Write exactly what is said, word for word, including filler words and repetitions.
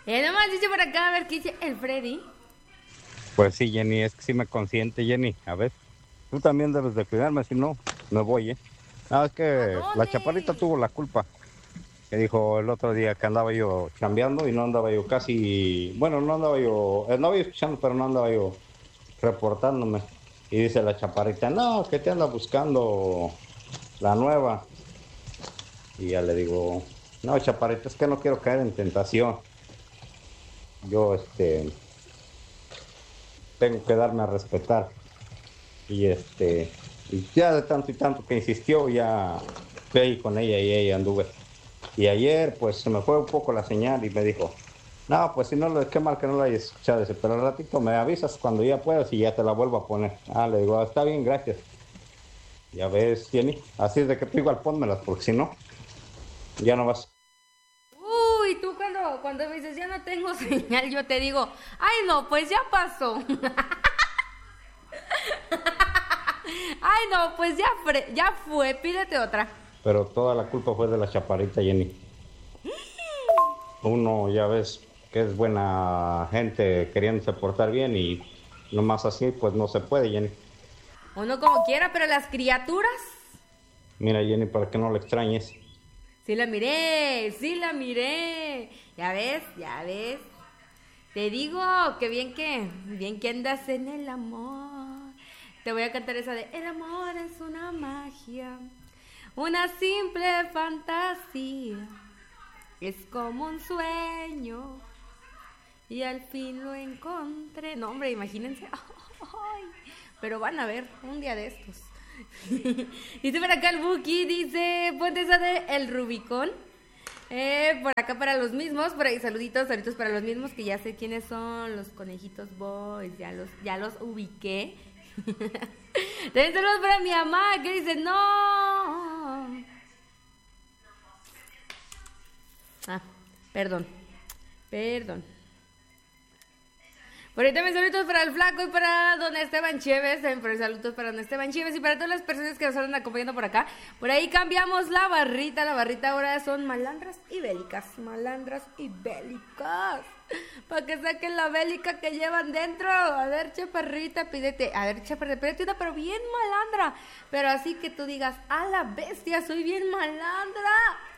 Eh, nomás dice por acá, a ver qué dice el Freddy. Pues sí, Jenny, es que sí me consiente, Jenny. A ver, tú también debes de cuidarme, si no, me voy, ¿eh? No, es que la chaparrita tuvo la culpa. Que dijo el otro día que andaba yo chambeando y no andaba yo casi, bueno, no andaba yo, eh, no había escuchando, pero no andaba yo reportándome. Y dice la chaparrita, no, que te anda buscando la nueva. Y ya le digo, no, chaparrita, es que no quiero caer en tentación. Yo, este, tengo que darme a respetar. Y este, y ya de tanto y tanto que insistió, ya fui ahí con ella y ella anduve. Y ayer, pues, se me fue un poco la señal y me dijo, no, pues si no, lo- qué mal que no lo hayas escuchado. Dice, pero al ratito me avisas cuando ya puedas y ya te la vuelvo a poner. Ah, le digo, "Ah, está bien, gracias". Ya ves, Jenny, así es de que tú igual pónmelas, porque si no, ya no vas. Uy, tú cuando, cuando me dices ya no tengo señal, yo te digo, ay no, pues ya pasó. Ay no, pues ya, fre- ya fue, pídete otra. Pero toda la culpa fue de la chaparrita, Jenny. Uno, ya ves, que es buena gente queriéndose portar bien y nomás así, pues no se puede, Jenny. Uno como quiera, pero las criaturas. Mira, Jenny, para que no le extrañes. Sí la miré, sí la miré. Ya ves, ya ves. Te digo que bien que, bien que andas en el amor. Te voy a cantar esa de el amor es una magia, una simple fantasía. Es como un sueño y al fin lo encontré. No, hombre, imagínense. Ay, pero van a ver un día de estos. Dice por acá el Buki, dice, ponte esa de El Rubicón. Eh, por acá para los mismos, por ahí saluditos, saluditos para los mismos, que ya sé quiénes son, los conejitos boys, ya los, ya los ubiqué. También saludos para mi mamá, que dice, no. Ah, perdón, perdón. Por ahí también saludos para el Flaco y para don Esteban Chévez. También por ahí saludos para don Esteban Chévez y para todas las personas que nos están acompañando por acá. Por ahí cambiamos la barrita. La barrita ahora son malandras y bélicas. Malandras y bélicas. Para que saquen la bélica que llevan dentro. A ver, chaparrita, pídete. A ver, chaparrita, pídete una, pero bien malandra. Pero así que tú digas, a la bestia, soy bien malandra.